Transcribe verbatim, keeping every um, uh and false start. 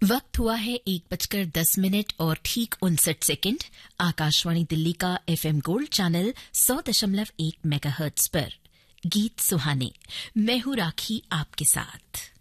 वक्त हुआ है एक बजकर दस मिनट और ठीक उनसठ सेकंड। आकाशवाणी दिल्ली का एफएम गोल्ड चैनल सौ दशमलव एक मेगाहर्ट्ज पर गीत सुहाने। मैं हूं राखी आपके साथ।